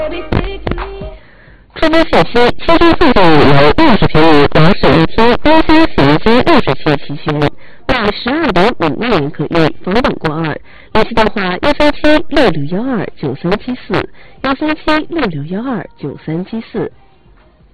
出租信息：其中附近有60平米洋式一厅、冰箱、洗衣机60器齐全，卖12.5万元可用，房本过2。联系电话：13766129374，13766129374。